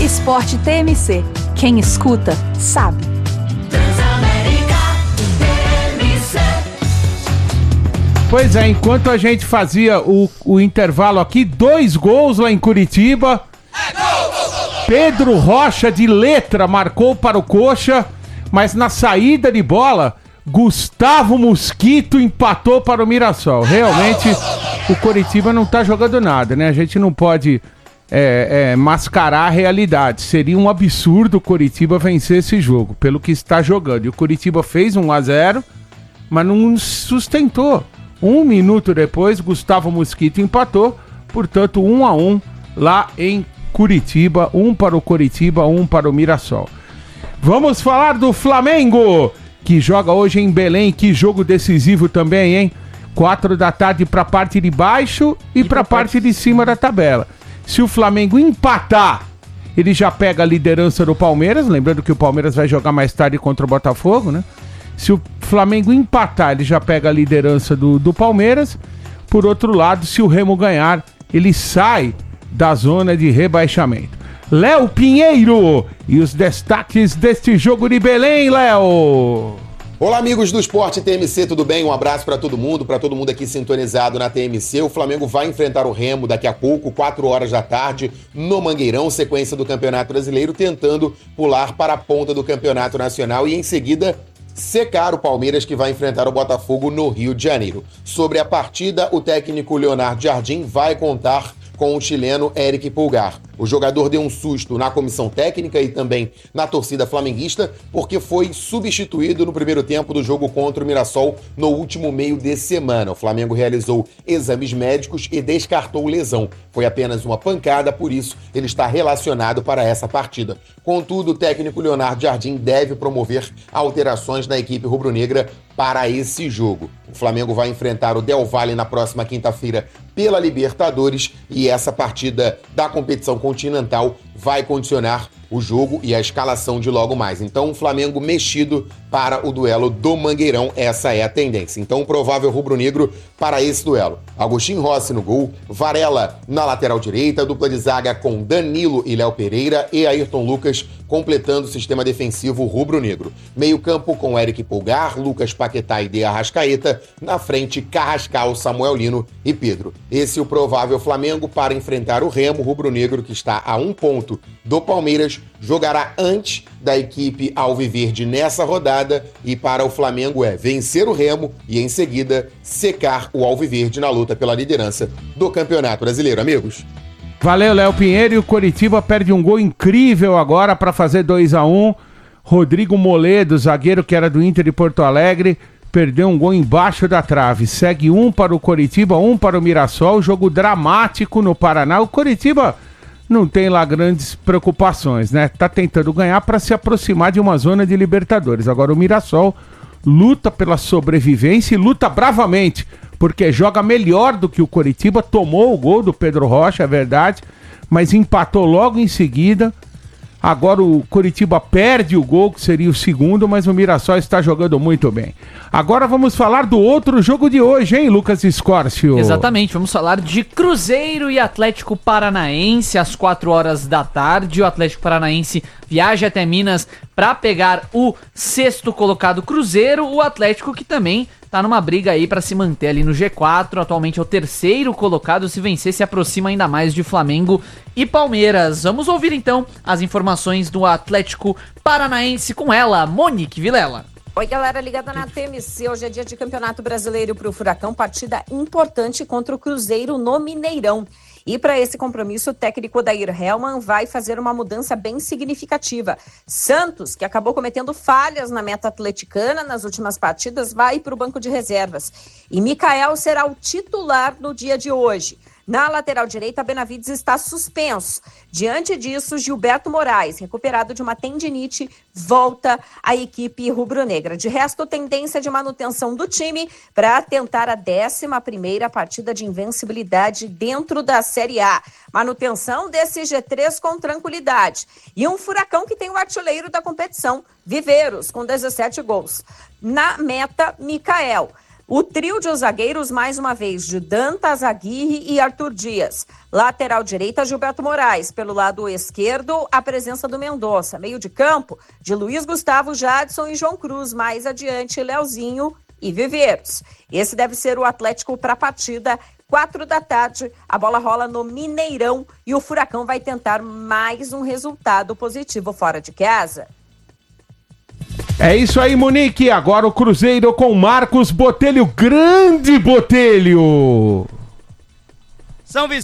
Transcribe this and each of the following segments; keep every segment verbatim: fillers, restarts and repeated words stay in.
Esporte T M C. Quem escuta, sabe. Pois é, enquanto a gente fazia o, o intervalo aqui, dois gols lá em Curitiba. Pedro Rocha, de letra, marcou para o Coxa, mas na saída de bola, Gustavo Mosquito empatou para o Mirassol. Realmente, o Curitiba não tá jogando nada, né? A gente não pode é, é, mascarar a realidade. Seria um absurdo o Curitiba vencer esse jogo, pelo que está jogando. E o Curitiba fez um a zero, mas não sustentou. Um minuto depois, Gustavo Mosquito empatou, portanto, um a um lá em Curitiba, um para o Curitiba, um para o Mirassol. Vamos falar do Flamengo, que joga hoje em Belém. Que jogo decisivo também, hein? Quatro da tarde para a parte de baixo e, e para a parte de cima da tabela. Se o Flamengo empatar, ele já pega a liderança do Palmeiras, lembrando que o Palmeiras vai jogar mais tarde contra o Botafogo, né? Se o Flamengo empatar, ele já pega a liderança do, do Palmeiras. Por outro lado, se o Remo ganhar, ele sai da zona de rebaixamento. Léo Pinheiro e os destaques deste jogo de Belém, Léo. Olá, amigos do Esporte T M C, tudo bem? Um abraço para todo mundo, para todo mundo aqui sintonizado na T M C. O Flamengo vai enfrentar o Remo daqui a pouco, quatro horas da tarde, no Mangueirão, sequência do Campeonato Brasileiro, tentando pular para a ponta do Campeonato Nacional e em seguida secar o Palmeiras, que vai enfrentar o Botafogo no Rio de Janeiro. Sobre a partida, o técnico Leonardo Jardim vai contar com o chileno Eric Pulgar. O jogador deu um susto na comissão técnica e também na torcida flamenguista, porque foi substituído no primeiro tempo do jogo contra o Mirassol no último meio de semana. O Flamengo realizou exames médicos e descartou lesão. Foi apenas uma pancada, por isso ele está relacionado para essa partida. Contudo, o técnico Leonardo Jardim deve promover alterações na equipe rubro-negra para esse jogo. O Flamengo vai enfrentar o Del Valle na próxima quinta-feira pela Libertadores e essa partida da competição continental vai condicionar o jogo e a escalação de logo mais. Então, o Flamengo mexido para o duelo do Mangueirão, essa é a tendência. Então, o provável rubro-negro para esse duelo: Agostinho Rossi no gol, Varela na lateral direita, dupla de zaga com Danilo e Léo Pereira e Ayrton Lucas completando o sistema defensivo rubro-negro. Meio campo com Eric Pulgar, Lucas Paquetá e De Arrascaeta, na frente Carrascal, Samuel Lino e Pedro. Esse é o provável Flamengo para enfrentar o Remo, rubro-negro que está a um ponto do Palmeiras, jogará antes da equipe alviverde nessa rodada e para o Flamengo é vencer o Remo e em seguida secar o alviverde na luta pela liderança do Campeonato Brasileiro, amigos. Valeu, Léo Pinheiro. E o Coritiba perde um gol incrível agora para fazer dois a um. Rodrigo Moledo, zagueiro que era do Inter de Porto Alegre, perdeu um gol embaixo da trave. Segue um para o Coritiba, um para o Mirassol. Jogo dramático no Paraná. O Coritiba não tem lá grandes preocupações, né? Tá tentando ganhar para se aproximar de uma zona de Libertadores. Agora o Mirassol luta pela sobrevivência e luta bravamente, porque joga melhor do que o Coritiba. Tomou o gol do Pedro Rocha, é verdade, mas empatou logo em seguida. Agora o Coritiba perde o gol, que seria o segundo, mas o Mirassol está jogando muito bem. Agora vamos falar do outro jogo de hoje, hein, Lucas Escórcio? Exatamente, vamos falar de Cruzeiro e Atlético Paranaense às quatro horas da tarde. O Atlético Paranaense viaja até Minas para pegar o sexto colocado Cruzeiro. O Atlético que também tá numa briga aí pra se manter ali no G quatro, atualmente é o terceiro colocado, se vencer se aproxima ainda mais de Flamengo e Palmeiras. Vamos ouvir então as informações do Atlético Paranaense com ela, Monique Vilela. Oi, galera ligada na T M C, hoje é dia de Campeonato Brasileiro pro Furacão, partida importante contra o Cruzeiro no Mineirão. E para esse compromisso, o técnico Odair Hellmann vai fazer uma mudança bem significativa. Santos, que acabou cometendo falhas na meta atleticana nas últimas partidas, vai para o banco de reservas. E Mikael será o titular no dia de hoje. Na lateral direita, Benavides está suspenso. Diante disso, Gilberto Moraes, recuperado de uma tendinite, volta à equipe rubro-negra. De resto, tendência de manutenção do time para tentar a décima primeira partida de invencibilidade dentro da Série A. Manutenção desse G três com tranquilidade. E um Furacão que tem o artilheiro da competição, Viveiros, com dezessete gols. Na meta, Mikael. O trio de zagueiros, mais uma vez, de Dantas, Aguirre e Arthur Dias. Lateral direita, Gilberto Moraes. Pelo lado esquerdo, a presença do Mendonça. Meio de campo, de Luiz Gustavo, Jadson e João Cruz. Mais adiante, Leozinho e Viveiros. Esse deve ser o Atlético para a partida. Quatro da tarde, a bola rola no Mineirão e o Furacão vai tentar mais um resultado positivo fora de casa. É isso aí, Monique. Agora o Cruzeiro com Marcos Botelho. Grande Botelho! Salve,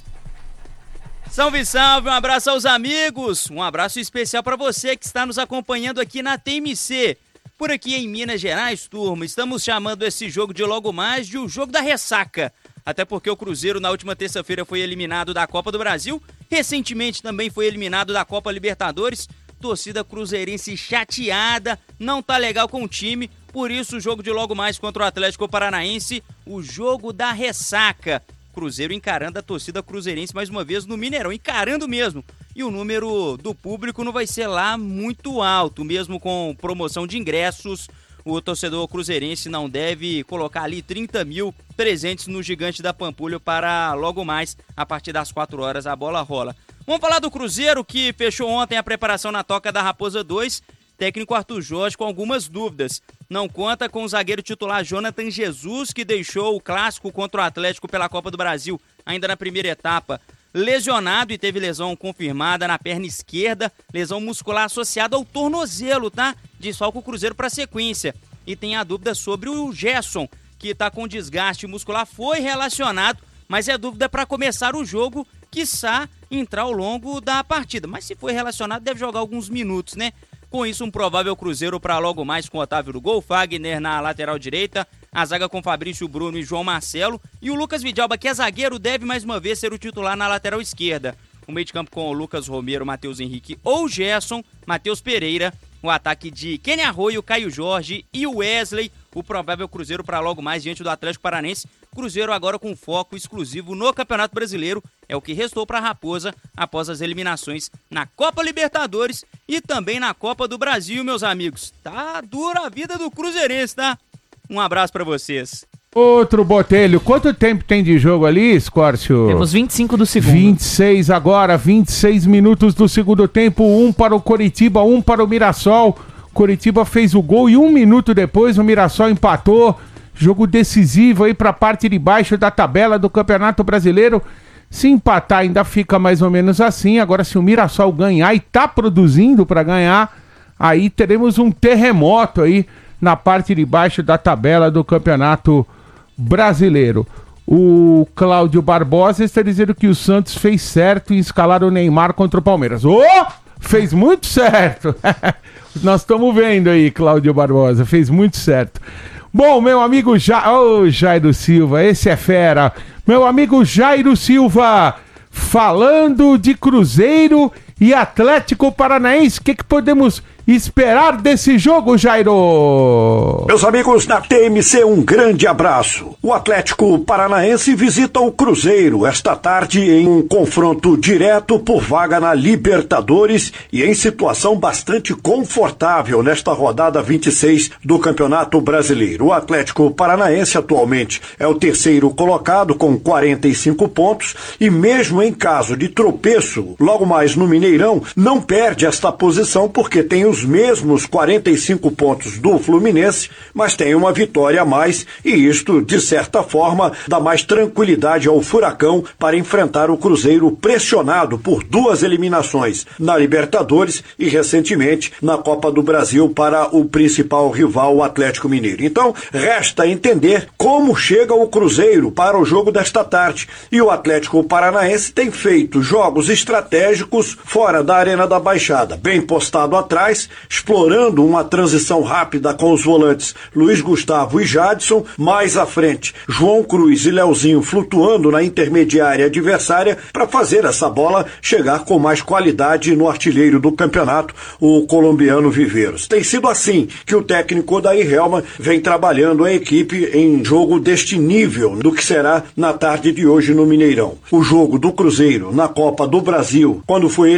salve, salve. Um abraço aos amigos. Um abraço especial para você que está nos acompanhando aqui na T M C. Por aqui em Minas Gerais, turma, estamos chamando esse jogo de logo mais de o jogo da ressaca. Até porque o Cruzeiro na última terça-feira foi eliminado da Copa do Brasil. Recentemente também foi eliminado da Copa Libertadores. Torcida cruzeirense chateada, não tá legal com o time, por isso o jogo de logo mais contra o Atlético Paranaense, o jogo da ressaca. Cruzeiro encarando a torcida cruzeirense mais uma vez no Mineirão, encarando mesmo. E o número do público não vai ser lá muito alto, mesmo com promoção de ingressos. O torcedor cruzeirense não deve colocar ali trinta mil presentes no Gigante da Pampulha para logo mais, a partir das quatro horas, a bola rola. Vamos falar do Cruzeiro, que fechou ontem a preparação na Toca da Raposa dois. Técnico Arthur Jorge com algumas dúvidas. Não conta com o zagueiro titular Jonathan Jesus, que deixou o clássico contra o Atlético pela Copa do Brasil, ainda na primeira etapa, lesionado e teve lesão confirmada na perna esquerda, lesão muscular associada ao tornozelo, tá? Desfalca o Cruzeiro para sequência. E tem a dúvida sobre o Gerson, que está com desgaste muscular, foi relacionado, mas é dúvida para começar o jogo, quiçá entrar ao longo da partida. Mas se foi relacionado, deve jogar alguns minutos, né? Com isso, um provável Cruzeiro para logo mais com Otávio no gol, Fagner na lateral direita, a zaga com Fabrício Bruno e João Marcelo, e o Lucas Vidalba, que é zagueiro, deve mais uma vez ser o titular na lateral esquerda. O meio de campo com o Lucas Romero, Matheus Henrique ou Gerson, Matheus Pereira, o ataque de Kenny Arroio, Caio Jorge e o Wesley, o provável Cruzeiro para logo mais diante do Atlético Paranaense. Cruzeiro agora com foco exclusivo no Campeonato Brasileiro, é o que restou para a Raposa após as eliminações na Copa Libertadores e também na Copa do Brasil, meus amigos. Tá dura a vida do cruzeirense, tá? Um abraço para vocês. Outro Botelho, quanto tempo tem de jogo ali, Scórcio? Temos vinte e cinco do segundo. vinte e seis agora, vinte e seis minutos do segundo tempo, um para o Coritiba, um para o Mirassol. Coritiba fez o gol e um minuto depois o Mirassol empatou. Jogo decisivo aí para a parte de baixo da tabela do Campeonato Brasileiro. Se empatar ainda fica mais ou menos assim. Agora se o Mirassol ganhar e tá produzindo para ganhar, aí teremos um terremoto aí na parte de baixo da tabela do Campeonato Brasileiro. O Cláudio Barbosa está dizendo que o Santos fez certo em escalar o Neymar contra o Palmeiras. Ô! Oh, fez muito certo! Nós estamos vendo aí, Cláudio Barbosa, fez muito certo. Bom, meu amigo ja... oh, Jairo Silva, esse é fera. Meu amigo Jairo Silva, falando de Cruzeiro e Atlético Paranaense, o que, que podemos esperar desse jogo, Jairo? Meus amigos da T M C, um grande abraço. O Atlético Paranaense visita o Cruzeiro esta tarde em um confronto direto por vaga na Libertadores e em situação bastante confortável nesta rodada vinte e seis do Campeonato Brasileiro. O Atlético Paranaense atualmente é o terceiro colocado com quarenta e cinco pontos e mesmo em caso de tropeço, logo mais no Mineirão, não perde esta posição porque tem os mesmos quarenta e cinco pontos do Fluminense, mas tem uma vitória a mais e isto, de certa forma, dá mais tranquilidade ao Furacão para enfrentar o Cruzeiro pressionado por duas eliminações na Libertadores e recentemente na Copa do Brasil para o principal rival, o Atlético Mineiro. Então, resta entender como chega o Cruzeiro para o jogo desta tarde. E o Atlético Paranaense tem feito jogos estratégicos fora da Arena da Baixada, bem postado atrás, explorando uma transição rápida com os volantes Luiz Gustavo e Jadson, mais à frente João Cruz e Leozinho flutuando na intermediária adversária para fazer essa bola chegar com mais qualidade no artilheiro do campeonato, o colombiano Viveiros. Tem sido assim que o técnico Odair Hellmann vem trabalhando a equipe em jogo deste nível do que será na tarde de hoje no Mineirão. O jogo do Cruzeiro na Copa do Brasil, quando foi ele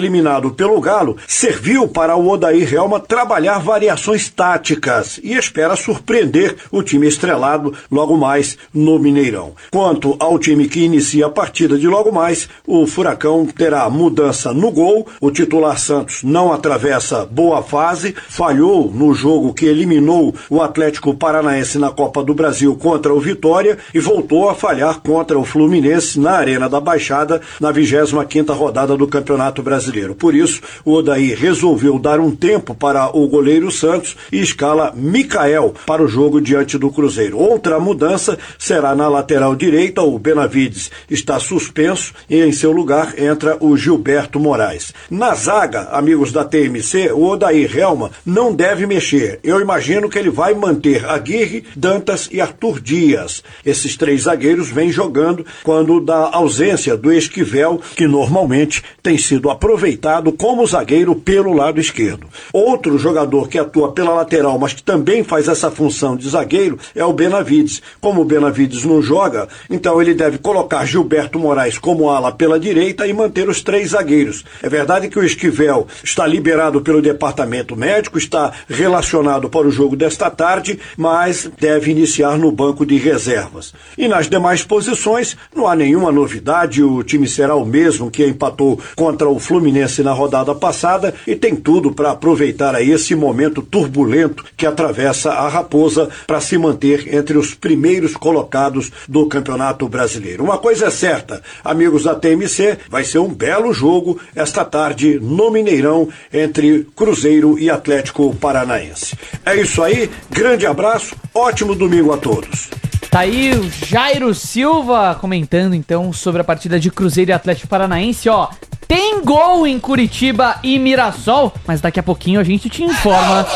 eliminado pelo Galo, serviu para o Odair Helma trabalhar variações táticas e espera surpreender o time estrelado logo mais no Mineirão. Quanto ao time que inicia a partida de logo mais, o Furacão terá mudança no gol. O titular Santos não atravessa boa fase, falhou no jogo que eliminou o Atlético Paranaense na Copa do Brasil contra o Vitória e voltou a falhar contra o Fluminense na Arena da Baixada na vigésima quinta rodada do Campeonato Brasileiro. Por isso, o Odair resolveu dar um tempo para o goleiro Santos e escala Micael para o jogo diante do Cruzeiro. Outra mudança será na lateral direita. O Benavides está suspenso e em seu lugar entra o Gilberto Moraes. Na zaga, amigos da T M C, o Odair Helma não deve mexer. Eu imagino que ele vai manter Aguirre, Dantas e Arthur Dias. Esses três zagueiros vêm jogando quando da ausência do Esquivel, que normalmente tem sido aproveitado como zagueiro pelo lado esquerdo. Outro jogador que atua pela lateral, mas que também faz essa função de zagueiro, é o Benavides. Como o Benavides não joga, então ele deve colocar Gilberto Moraes como ala pela direita e manter os três zagueiros. É verdade que o Esquivel está liberado pelo departamento médico, está relacionado para o jogo desta tarde, mas deve iniciar no banco de reservas. E nas demais posições, não há nenhuma novidade, o time será o mesmo que empatou contra o Fluminense na rodada passada e tem tudo para aproveitar aí esse momento turbulento que atravessa a Raposa para se manter entre os primeiros colocados do Campeonato Brasileiro. Uma coisa é certa, amigos da T M C, vai ser um belo jogo esta tarde no Mineirão entre Cruzeiro e Atlético Paranaense. É isso aí, grande abraço, ótimo domingo a todos. Tá aí o Jairo Silva comentando então sobre a partida de Cruzeiro e Atlético Paranaense, ó. Tem gol em Curitiba e Mirassol, mas daqui a pouquinho a gente te informa.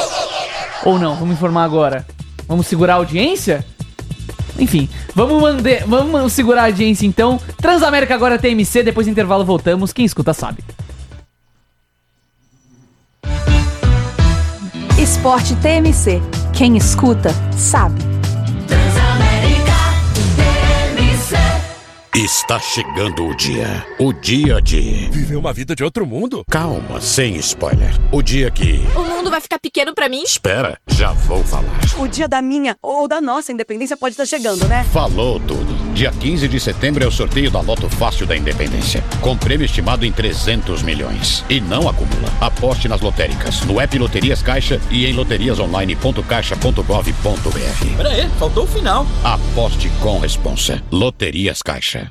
Ou não, vamos informar agora. Vamos segurar a audiência? Enfim, vamos, mande... vamos segurar a audiência então. Transamérica agora T M C, depois do intervalo voltamos. Quem escuta sabe. Esporte T M C. Quem escuta sabe. Está chegando o dia. O dia de... viver uma vida de outro mundo? Calma, sem spoiler. O dia que... o mundo vai ficar pequeno pra mim? Espera, já vou falar. O dia da minha ou da nossa independência pode estar chegando, né? Falou tudo. Dia quinze de setembro é o sorteio da Loto Fácil da Independência. Com prêmio estimado em trezentos milhões. E não acumula. Aposte nas lotéricas, no app Loterias Caixa e em loterias online ponto caixa ponto gov ponto br. Pera aí, faltou o final. Aposte com responsa. Loterias Caixa.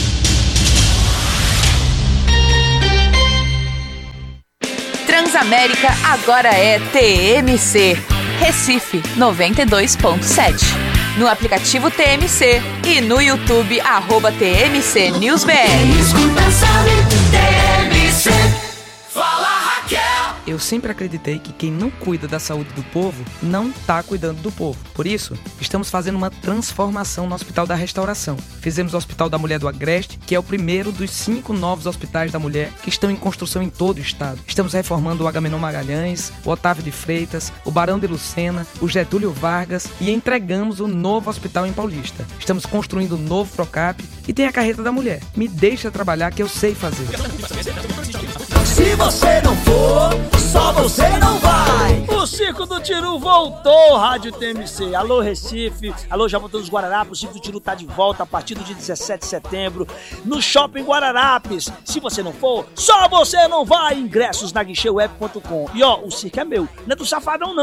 Transamérica agora é T M C. Recife noventa e dois ponto sete. No aplicativo T M C e no YouTube arroba T M C News B R. Escuta, sabe, T M C. Fala, Raquel. Eu sempre acreditei que quem não cuida da saúde do povo não está cuidando do povo. Por isso, estamos fazendo uma transformação no Hospital da Restauração. Fizemos o Hospital da Mulher do Agreste, que é o primeiro dos cinco novos hospitais da mulher que estão em construção em todo o estado. Estamos reformando o Agamenon Magalhães, o Otávio de Freitas, o Barão de Lucena, o Getúlio Vargas e entregamos o novo hospital em Paulista. Estamos construindo o novo Procap e tem a carreta da mulher. Me deixa trabalhar que eu sei fazer. Se você não for, só você não vai. O Circo do Tiru voltou, Rádio T M C. Alô, Recife. Alô, já voltou dos Guararapes. O Circo do Tiru tá de volta a partir do dia dezessete de setembro no Shopping Guararapes. Se você não for, só você não vai. Ingressos na guichê web ponto com. E ó, o circo é meu, não é do Safadão não.